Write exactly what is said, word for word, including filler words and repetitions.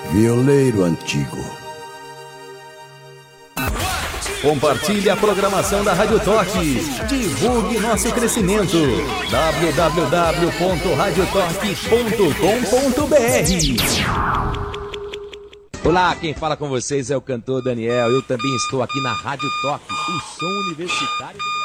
Violeiro antigo. Compartilhe a programação da Rádio Toque. Divulgue nosso crescimento. w w w ponto radio toque ponto com ponto b r. Olá, quem fala com vocês é o cantor Daniel. Eu também estou aqui na Rádio Toque, o som universitário do Brasil.